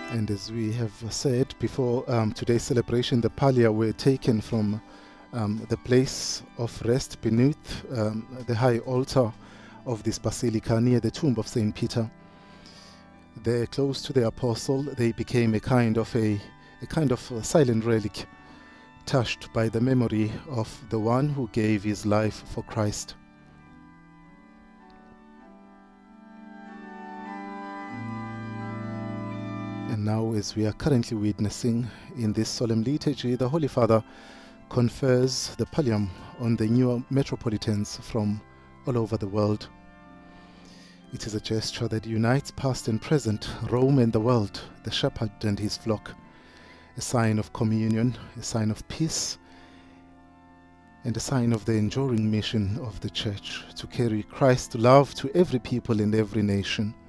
And as we have said before, today's celebration, the pallia were taken from the place of rest beneath the high altar of this basilica near the tomb of Saint Peter. There, close to the apostle, they became a kind of a silent relic, touched by the memory of the one who gave his life for Christ. And now, as we are currently witnessing in this solemn liturgy, the Holy Father confers the pallium on the new metropolitans from all over the world. It is a gesture that unites past and present, Rome and the world, the shepherd and his flock, a sign of communion, a sign of peace, and a sign of the enduring mission of the Church to carry Christ's love to every people and every nation.